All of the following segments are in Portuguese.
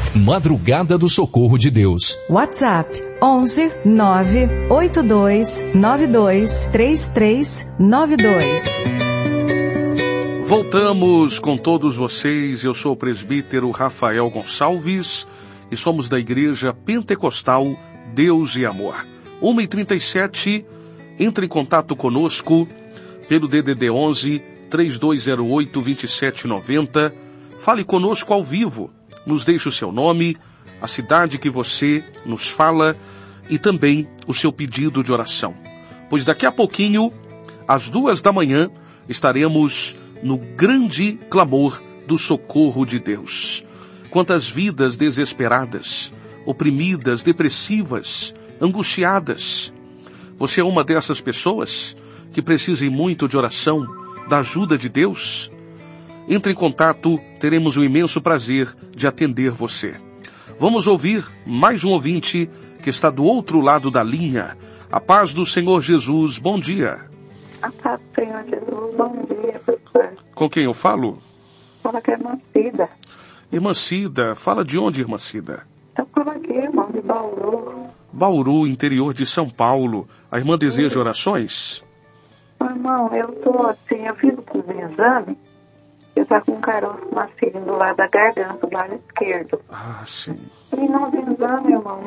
Madrugada do Socorro de Deus. WhatsApp 11 982 92 3392. Voltamos com todos vocês. Eu sou o presbítero Rafael Gonçalves e somos da Igreja Pentecostal Deus e Amor. 1h37, entre em contato conosco pelo DDD 11 3208 2790. Fale conosco ao vivo. Nos deixe o seu nome, a cidade que você nos fala e também o seu pedido de oração. Pois daqui a pouquinho, às 2h, estaremos no grande clamor do socorro de Deus. Quantas vidas desesperadas, oprimidas, depressivas, angustiadas. Você é uma dessas pessoas que precisam muito de oração, da ajuda de Deus? Entre em contato, teremos o imenso prazer de atender você. Vamos ouvir mais um ouvinte que está do outro lado da linha. A paz do Senhor Jesus, bom dia. A paz do Senhor Jesus, bom dia, professor. Com quem eu falo? Fala que é irmã Cida. Irmã Cida, fala de onde, irmã Cida? Eu falo aqui, irmão, de Bauru. Bauru, interior de São Paulo. A irmã deseja orações? Irmão, eu fiz o exame. Eu estava com um caroço macio do lado da garganta, do lado esquerdo. Ah, sim. E no exame, irmão,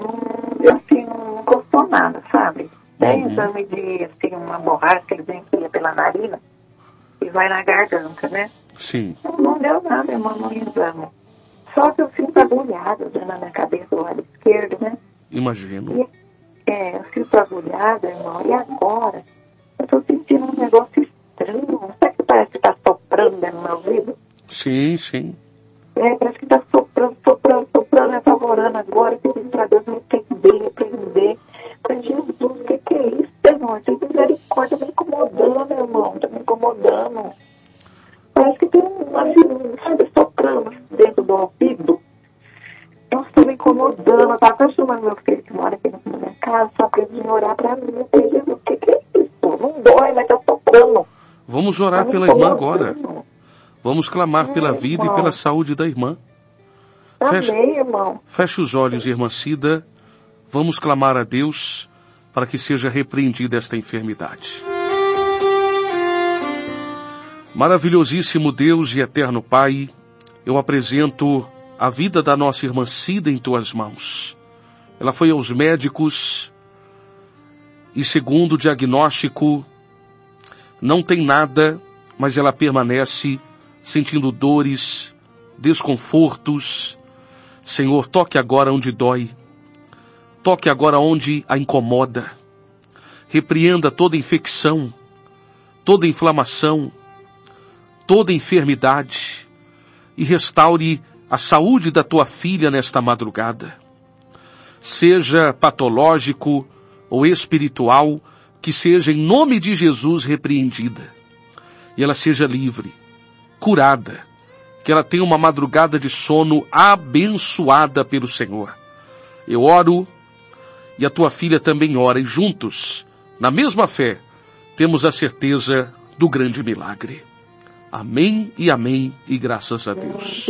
não encostou nada, sabe? Tem exame de, assim, uma borracha que eles enfiam pela narina e vai na garganta, né? Sim. Não deu nada, irmão, no exame. Só que eu sinto agulhada na minha cabeça do lado esquerdo, né? Imagino. Eu sinto agulhada, irmão, e agora eu tô sentindo um negócio estranho. Sabe que parece que tá soprando dentro do meu ouvido? Sim, sim. Parece que tá soprando, apavorando agora, pedindo pra Deus me repreender. Pra Jesus, o que é isso, Senhor? Tem misericórdia, tá me incomodando, irmão, tá me incomodando. Parece que tem sabe, soprando dentro do ouvido. Nossa, tá me incomodando. Eu tava até chamando meu filho que mora aqui na minha casa, só pra ele orar pra mim. Eu falei, Jesus, o que é isso? Não dói, mas tá soprando. Vamos orar pela irmã agora. Vamos clamar pela vida irmão. E pela saúde da irmã. Amém, irmão. Feche os olhos, irmã Cida. Vamos clamar a Deus para que seja repreendida esta enfermidade. Maravilhosíssimo Deus e eterno Pai, eu apresento a vida da nossa irmã Cida em tuas mãos. Ela foi aos médicos e, segundo o diagnóstico, não tem nada, mas ela permanece sentindo dores, desconfortos. Senhor, toque agora onde dói. Toque agora onde a incomoda. Repreenda toda infecção, toda inflamação, toda enfermidade e restaure a saúde da tua filha nesta madrugada. Seja patológico ou espiritual, que seja em nome de Jesus repreendida. E ela seja livre, curada, que ela tenha uma madrugada de sono abençoada pelo Senhor. Eu oro e a tua filha também ora, e juntos, na mesma fé, temos a certeza do grande milagre. Amém, e graças a Deus.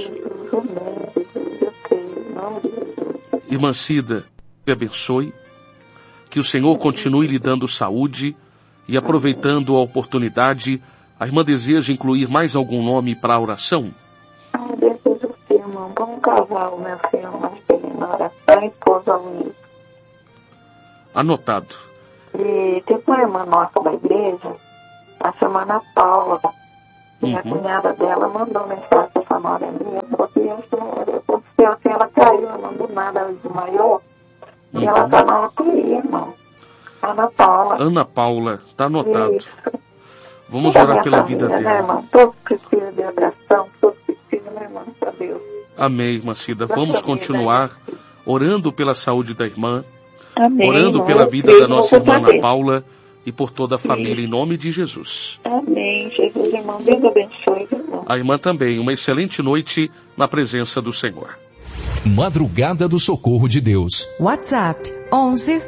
Irmã Cida, te abençoe, que o Senhor continue lhe dando saúde, e aproveitando a oportunidade, a irmã deseja incluir mais algum nome para a oração? Desejo sim, irmão. Vamos casar o meu filho, Marcelino, oração e esposa Luiz. Anotado. E tem uma irmã nossa da igreja, a semana Paula. E a cunhada dela mandou mensagem para essa nora minha, porque assim, ela caiu, ela do nada, ela desmaiou. E ela tá na UTI, irmão. Ana Paula. Ana Paula, tá anotado. Isso. Vamos orar pela vida dela. Né, irmão? Todos precisam de oração, todos precisam, né, irmão, para Deus. Amém, irmã Cida. Vamos continuar orando pela saúde da irmã, amém, orando irmão. pela vida da nossa irmã Ana Paula e por toda a família, em nome de Jesus. Amém, Jesus, irmão. Deus abençoe, irmão. A irmã também, uma excelente noite na presença do Senhor. Madrugada do Socorro de Deus. WhatsApp 11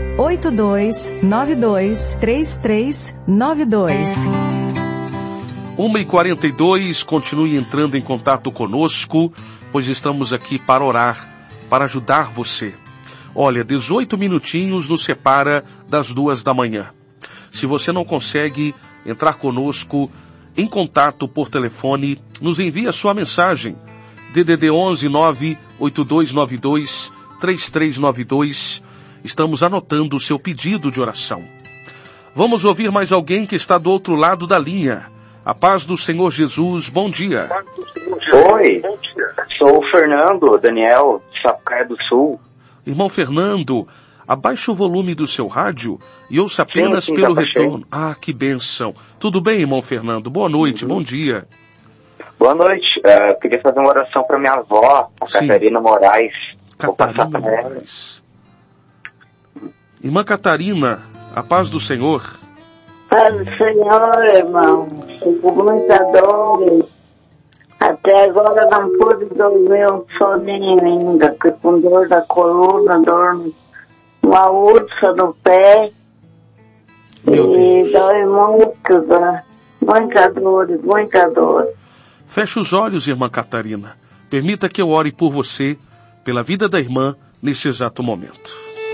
982 92 3392. 1h42, continue entrando em contato conosco, pois estamos aqui para orar, para ajudar você. Olha, 18 minutinhos nos separa das 2 da manhã. Se você não consegue entrar conosco em contato por telefone, nos envie a sua mensagem. DDD 11 98292 3392. Estamos anotando o seu pedido de oração. Vamos ouvir mais alguém que está do outro lado da linha. A paz do Senhor Jesus, bom dia. Oi, sou o Fernando Daniel, de Sapucaia do Sul. Irmão Fernando, abaixe o volume do seu rádio e ouça apenas sim, pelo já retorno. Ah, que bênção. Tudo bem, irmão Fernando? Boa noite, bom dia. Boa noite, eu queria fazer uma oração para minha avó, a Sim. Catarina Moraes. Vou passar Catarina para ela. Moraes. Irmã Catarina, a paz do Senhor. Paz do Senhor, irmão. Fico muito dor. Até agora não pude dormir um soninho ainda, porque com dor da coluna, dor uma úlcera no pé. Meu E Deus. dói muito, dá. Muita dor, muita dor. Feche os olhos, irmã Catarina. Permita que eu ore por você, pela vida da irmã, nesse exato momento.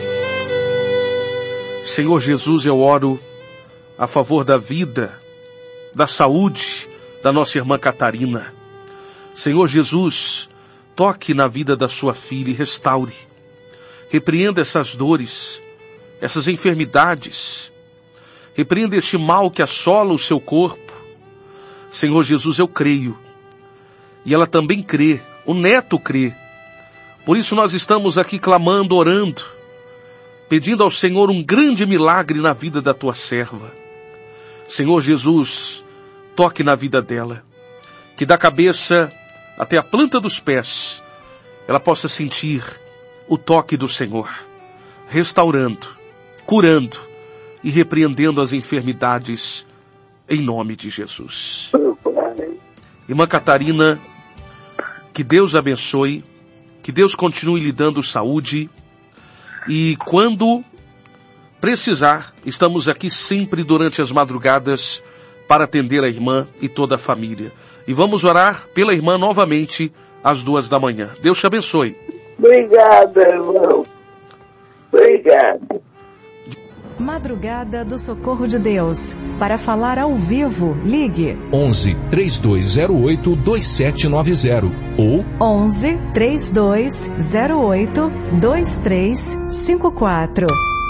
Senhor Jesus, eu oro a favor da vida, da saúde da nossa irmã Catarina. Senhor Jesus, toque na vida da sua filha e restaure. Repreenda essas dores, essas enfermidades. Repreenda este mal que assola o seu corpo. Senhor Jesus, eu creio. E ela também crê, o neto crê. Por isso nós estamos aqui clamando, orando, pedindo ao Senhor um grande milagre na vida da tua serva. Senhor Jesus, toque na vida dela, que da cabeça até a planta dos pés, ela possa sentir o toque do Senhor, restaurando, curando e repreendendo as enfermidades em nome de Jesus. Irmã Catarina, que Deus abençoe, que Deus continue lhe dando saúde e quando precisar, estamos aqui sempre durante as madrugadas para atender a irmã e toda a família. E vamos orar pela irmã novamente às 2 da manhã. Deus te abençoe. Obrigada, irmão. Obrigada. Madrugada do Socorro de Deus. Para falar ao vivo, ligue 11 3208 2790 ou 11 3208 2354.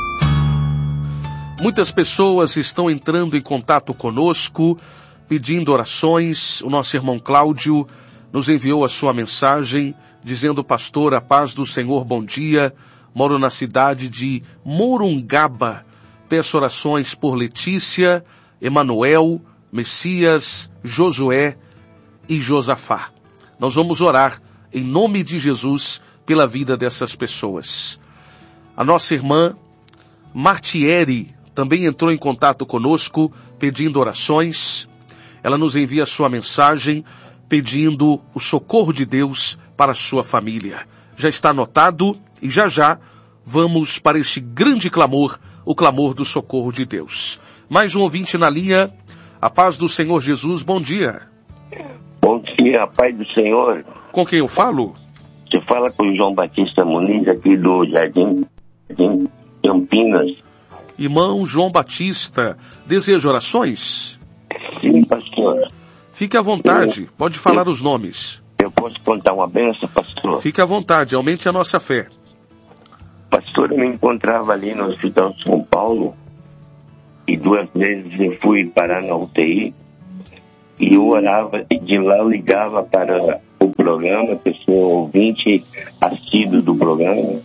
Muitas pessoas estão entrando em contato conosco, pedindo orações. O nosso irmão Cláudio nos enviou a sua mensagem, dizendo: pastor, a paz do Senhor, bom dia. Moro na cidade de Morungaba. Peço orações por Letícia, Emanuel, Messias, Josué e Josafá. Nós vamos orar em nome de Jesus pela vida dessas pessoas. A nossa irmã Martieri também entrou em contato conosco pedindo orações. Ela nos envia a sua mensagem pedindo o socorro de Deus para a sua família. Já está anotado e já vamos para este grande clamor, o clamor do socorro de Deus. Mais um ouvinte na linha. A paz do Senhor Jesus, bom dia. Bom dia, a paz do Senhor. Com quem eu falo? Você fala com o João Batista Muniz, aqui do Jardim Campinas. Irmão João Batista, deseja orações? Sim, pastor. Fique à vontade, pode falar os nomes. Eu posso contar uma benção, pastor? Fique à vontade, aumente a nossa fé. Pastor, eu me encontrava ali no Hospital São Paulo e 2 vezes eu fui parar na UTI e eu orava e de lá eu ligava para o programa, pessoa ouvinte assíduo do programa,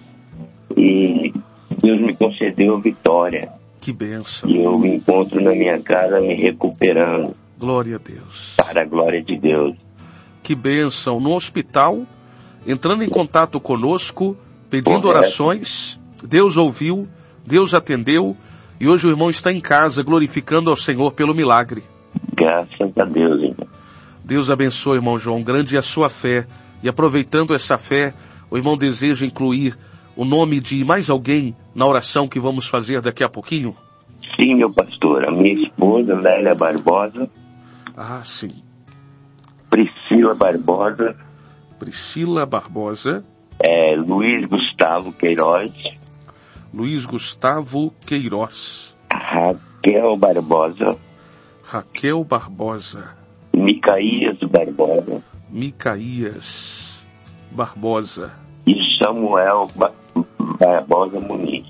e Deus me concedeu vitória. Que bênção. E eu me encontro na minha casa me recuperando. Glória a Deus. Para a glória de Deus. Que bênção. No hospital, entrando em contato conosco, pedindo orações, Deus ouviu, Deus atendeu, e hoje o irmão está em casa glorificando ao Senhor pelo milagre. Graças a Deus, irmão. Deus abençoe, irmão João. Grande é a sua fé. E aproveitando essa fé, o irmão deseja incluir o nome de mais alguém na oração que vamos fazer daqui a pouquinho? Sim, meu pastor. A minha esposa, Lélia Barbosa, Ah, sim. Priscila Barbosa. Priscila Barbosa. Luiz Gustavo Queiroz. Luiz Gustavo Queiroz. Raquel Barbosa. Raquel Barbosa. Micaías Barbosa. Micaías Barbosa. E Samuel Barbosa Muniz.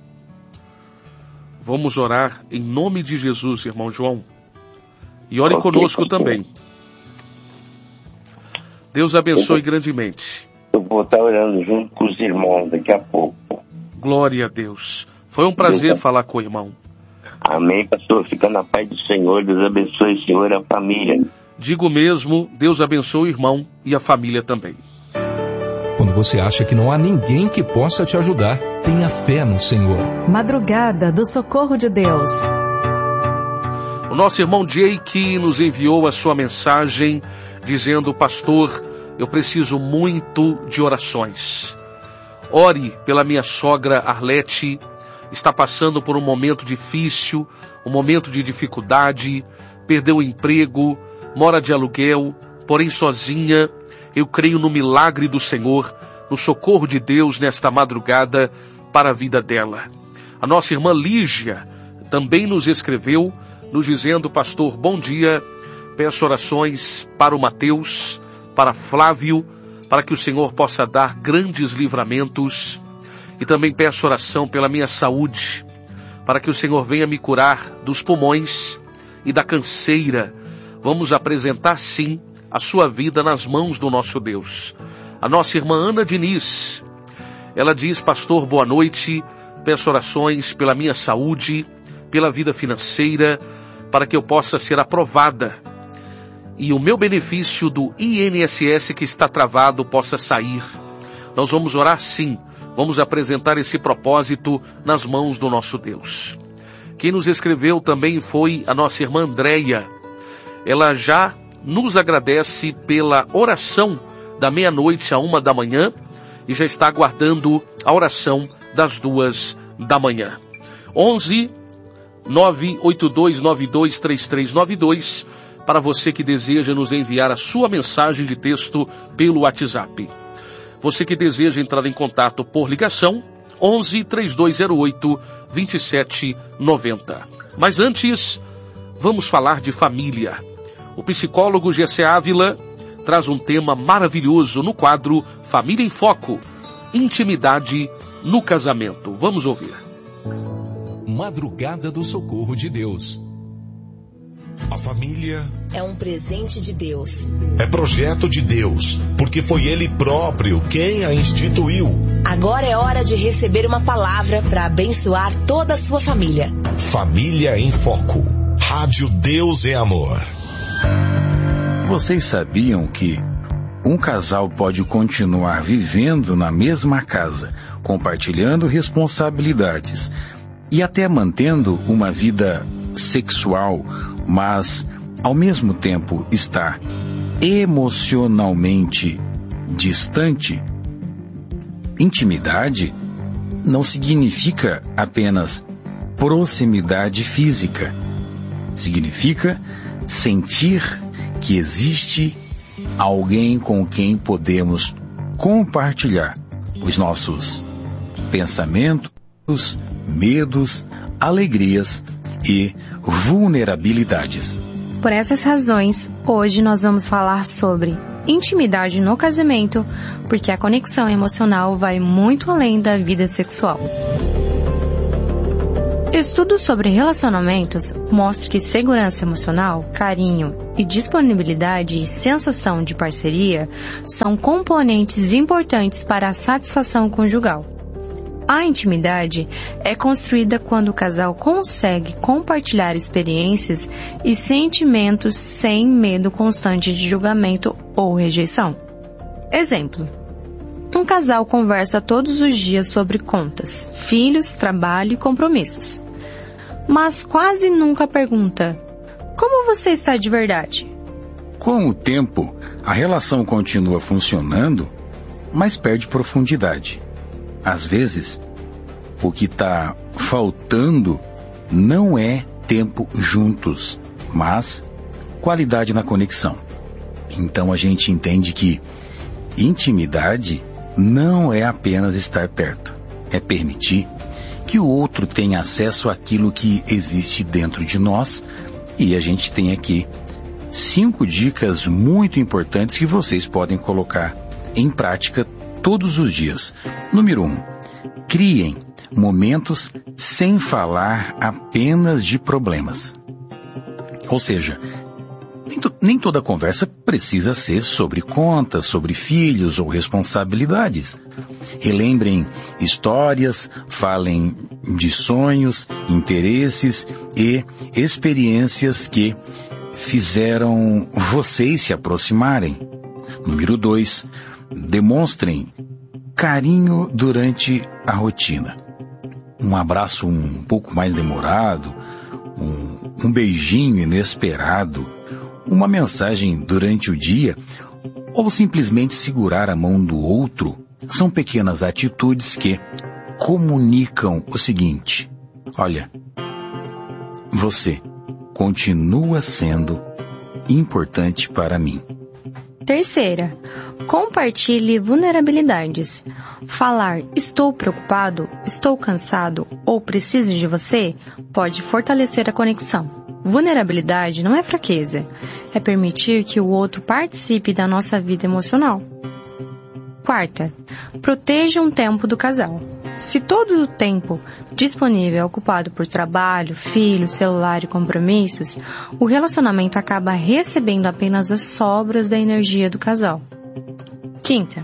Vamos orar em nome de Jesus, irmão João. E ore conosco também. Deus abençoe grandemente. Eu vou estar orando junto com os irmãos daqui a pouco. Glória a Deus. Foi um prazer falar com o irmão. Amém, pastor. Fica na paz do Senhor. Deus abençoe o Senhor e a família. Digo mesmo, Deus abençoe o irmão e a família também. Quando você acha que não há ninguém que possa te ajudar, tenha fé no Senhor. Madrugada do Socorro de Deus. O nosso irmão Jake nos enviou a sua mensagem dizendo: pastor, eu preciso muito de orações. Ore pela minha sogra Arlete, está passando por um momento difícil, um momento de dificuldade, perdeu o emprego, mora de aluguel, porém sozinha. Eu creio no milagre do Senhor, no socorro de Deus nesta madrugada para a vida dela. A nossa irmã Lígia também nos escreveu, nos dizendo: pastor, bom dia, peço orações para o Mateus, para Flávio, para que o Senhor possa dar grandes livramentos, e também peço oração pela minha saúde, para que o Senhor venha me curar dos pulmões e da canseira. Vamos apresentar sim a sua vida nas mãos do nosso Deus. A nossa irmã Ana Diniz, ela diz: pastor, boa noite, peço orações pela minha saúde, pela vida financeira, para que eu possa ser aprovada e o meu benefício do INSS que está travado possa sair. Nós vamos orar sim, vamos apresentar esse propósito nas mãos do nosso Deus. Quem nos escreveu também foi a nossa irmã Andréia. Ela já nos agradece pela oração da meia-noite à 1 da manhã e já está aguardando a oração das 2 da manhã. 11 98292 3392 para você que deseja nos enviar a sua mensagem de texto pelo WhatsApp. Você que deseja entrar em contato por ligação, 11 3208 2790. Mas antes, vamos falar de família. O psicólogo Gessé Ávila traz um tema maravilhoso no quadro Família em Foco, intimidade no casamento. Vamos ouvir. Madrugada do Socorro de Deus. A família é um presente de Deus. É projeto de Deus, porque foi Ele próprio quem a instituiu. Agora é hora de receber uma palavra para abençoar toda a sua família. Família em Foco. Rádio Deus é Amor. Vocês sabiam que um casal pode continuar vivendo na mesma casa, compartilhando responsabilidades e até mantendo uma vida sexual, mas ao mesmo tempo estar emocionalmente distante? Intimidade não significa apenas proximidade física. Significa sentir que existe alguém com quem podemos compartilhar os nossos pensamentos, medos, alegrias e vulnerabilidades. Por essas razões, hoje nós vamos falar sobre intimidade no casamento, porque a conexão emocional vai muito além da vida sexual. Estudos sobre relacionamentos mostram que segurança emocional, carinho e disponibilidade e sensação de parceria são componentes importantes para a satisfação conjugal. A intimidade é construída quando o casal consegue compartilhar experiências e sentimentos sem medo constante de julgamento ou rejeição. Exemplo: um casal conversa todos os dias sobre contas, filhos, trabalho e compromissos. Mas quase nunca pergunta: como você está de verdade? Com o tempo, a relação continua funcionando, mas perde profundidade. Às vezes, o que está faltando não é tempo juntos, mas qualidade na conexão. Então a gente entende que intimidade não é apenas estar perto, é permitir que o outro tenha acesso àquilo que existe dentro de nós. E a gente tem aqui 5 dicas muito importantes que vocês podem colocar em prática todos os dias. Número 1, criem momentos sem falar apenas de problemas. Ou seja, nem toda conversa precisa ser sobre contas, sobre filhos ou responsabilidades. Relembrem histórias, falem de sonhos, interesses e experiências que fizeram vocês se aproximarem. Número 2, demonstrem carinho durante a rotina. Um abraço um pouco mais demorado, um beijinho inesperado, uma mensagem durante o dia ou simplesmente segurar a mão do outro são pequenas atitudes que comunicam o seguinte: olha, você continua sendo importante para mim. Terceira, compartilhe vulnerabilidades. Falar estou preocupado, estou cansado ou preciso de você pode fortalecer a conexão. Vulnerabilidade não é fraqueza, é permitir que o outro participe da nossa vida emocional. Quarta, proteja um tempo do casal. Se todo o tempo disponível é ocupado por trabalho, filho, celular e compromissos, o relacionamento acaba recebendo apenas as sobras da energia do casal. Quinta,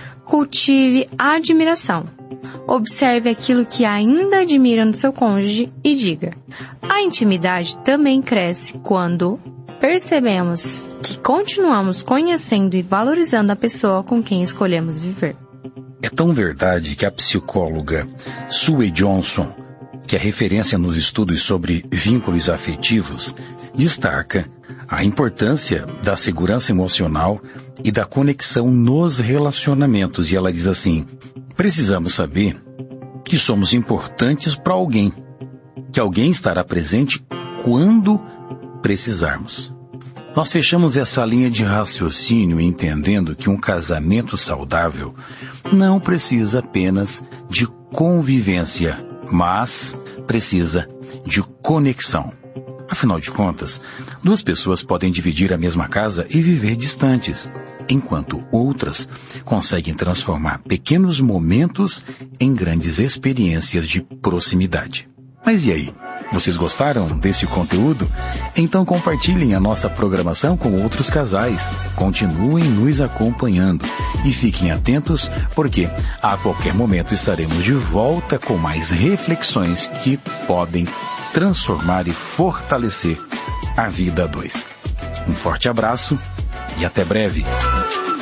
cultive a admiração. Observe aquilo que ainda admira no seu cônjuge e diga: a intimidade também cresce quando percebemos que continuamos conhecendo e valorizando a pessoa com quem escolhemos viver. É tão verdade que a psicóloga Sue Johnson, que é referência nos estudos sobre vínculos afetivos, destaca a importância da segurança emocional e da conexão nos relacionamentos. E ela diz assim: precisamos saber que somos importantes para alguém, que alguém estará presente quando precisarmos. Nós fechamos essa linha de raciocínio entendendo que um casamento saudável não precisa apenas de convivência, mas precisa de conexão. Afinal de contas, 2 pessoas podem dividir a mesma casa e viver distantes, enquanto outras conseguem transformar pequenos momentos em grandes experiências de proximidade. Mas e aí? Vocês gostaram desse conteúdo? Então compartilhem a nossa programação com outros casais. Continuem nos acompanhando e fiquem atentos, porque a qualquer momento estaremos de volta com mais reflexões que podem transformar e fortalecer a vida a 2. Um forte abraço e até breve.